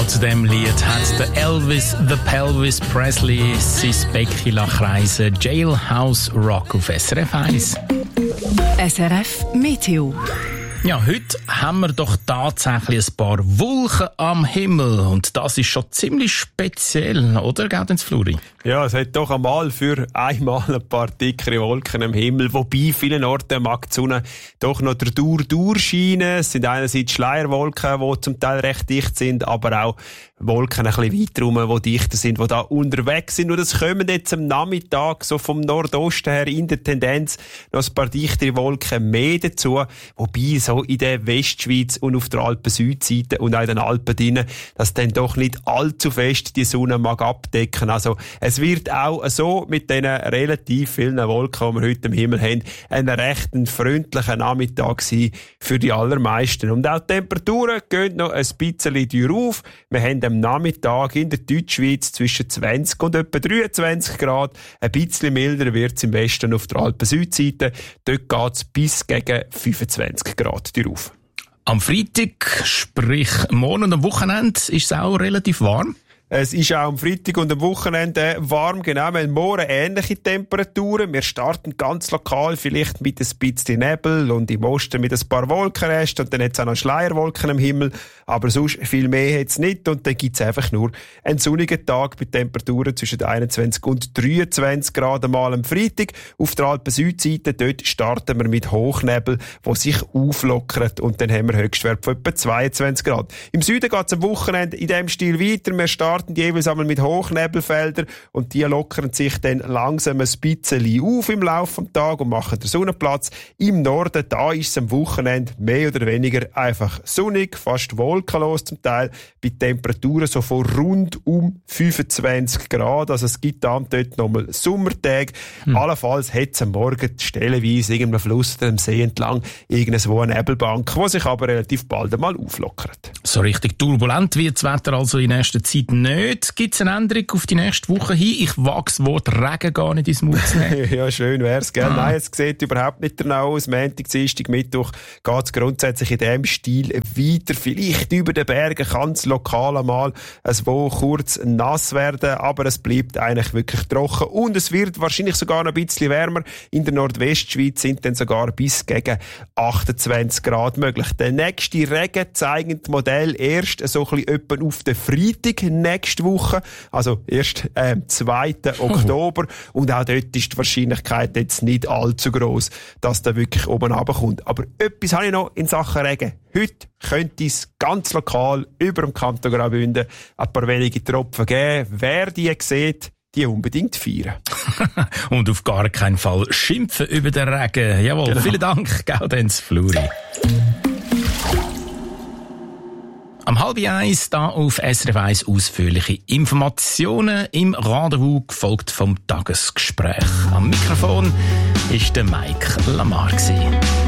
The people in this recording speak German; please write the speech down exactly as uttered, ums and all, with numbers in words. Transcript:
Genau zu dem Lied hat der Elvis the Pelvis Presley sein Becken kreisen. Jailhouse Rock auf S R F eins. S R F Meteo. Ja, heute haben wir doch tatsächlich ein paar Wolken am Himmel. Und das ist schon ziemlich speziell, oder, Gaudenz Fluri? Ja, es hat doch einmal für einmal ein paar dickere Wolken am Himmel. Wobei, vielen Orten mag die Sonne doch noch der Dauer durchscheinen. Es sind einerseits Schleierwolken, die zum Teil recht dicht sind, aber auch Wolken ein bisschen weiter rum, die dichter sind, die da unterwegs sind. Und es kommen jetzt am Nachmittag so vom Nordosten her in der Tendenz noch ein paar dichtere Wolken mehr dazu. Wobei so in der Westschweiz und auf der Alpen-Südseite und auch in den Alpen drinnen, dass dann doch nicht allzu fest die Sonne mag abdecken. Also es wird auch so mit diesen relativ vielen Wolken, die wir heute im Himmel haben, ein recht freundlicher Nachmittag sein für die allermeisten. Und auch die Temperaturen gehen noch ein bisschen teuer auf. Wir haben am Nachmittag in der Deutschschweiz zwischen zwanzig und etwa dreiundzwanzig Grad. Ein bisschen milder wird es im Westen auf der Alpen-Südseite. Dort geht es bis gegen fünfundzwanzig Grad auf. Am Freitag, sprich morgen und am Wochenende, ist es auch relativ warm. Es ist auch am Freitag und am Wochenende warm, genau. Wir haben morgen ähnliche Temperaturen. Wir starten ganz lokal, vielleicht mit ein bisschen Nebel und im Osten mit ein paar Wolkenresten und dann hat es auch noch Schleierwolken am Himmel. Aber sonst viel mehr hat es nicht und dann gibt es einfach nur einen sonnigen Tag mit Temperaturen zwischen einundzwanzig und dreiundzwanzig Grad mal am Freitag. Auf der Alpen-Südseite, dort starten wir mit Hochnebel, der sich auflockert und dann haben wir Höchstwert von etwa zweiundzwanzig Grad. Im Süden geht es am Wochenende in diesem Stil weiter. Wir starten die jeweils einmal mit Hochnebelfeldern und die lockern sich dann langsam ein bisschen auf im Laufe des Tages und machen den Sonnenplatz. Im Norden, da ist es am Wochenende mehr oder weniger einfach sonnig, fast wolkenlos zum Teil, bei Temperaturen so von rund um fünfundzwanzig Grad. Also es gibt dann dort nochmal Sommertage. Hm. Allenfalls hat es am Morgen stellenweise irgendeinem Fluss oder einem See entlang irgendwo eine Nebelbank, die sich aber relativ bald einmal auflockert. So richtig turbulent wird das Wetter also in nächster Zeit nicht. Gibt es eine Änderung auf die nächste Woche hin? Ich wage das Wort Regen gar nicht ins Mund zu nehmen. Ja, schön wär's, gell? Ah. Nein, es sieht überhaupt nicht danach aus. Montag, Dienstag, Mittwoch geht es grundsätzlich in diesem Stil weiter. Vielleicht über den Bergen kann es lokal einmal es wo kurz nass werden, aber es bleibt eigentlich wirklich trocken und es wird wahrscheinlich sogar noch ein bisschen wärmer. In der Nordwestschweiz sind dann sogar bis gegen achtundzwanzig Grad möglich. Der nächste Regen zeigt das Modell erst so ein bisschen etwa auf den Freitag nächste Woche, also erst am ähm, zweiten Oktober. Und auch dort ist die Wahrscheinlichkeit jetzt nicht allzu gross, dass der wirklich oben runterkommt. Aber etwas habe ich noch in Sachen Regen. Heute könnte es ganz lokal über dem Kanton Graubünden ein paar wenige Tropfen geben. Wer die sieht, die unbedingt feiern. Und auf gar keinen Fall schimpfen über den Regen. Jawohl, genau. Vielen Dank, Gaudenz Fluri. Am halb eins da auf S R F eins ausführliche Informationen im Rendezvous, gefolgt vom Tagesgespräch. Am Mikrofon ist der Mike Lamar gewesen.